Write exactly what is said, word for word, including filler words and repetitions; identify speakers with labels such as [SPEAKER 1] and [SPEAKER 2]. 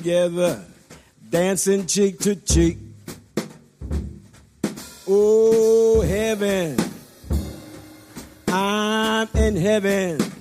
[SPEAKER 1] together, dancing cheek to cheek. Oh, heaven, I'm in heaven.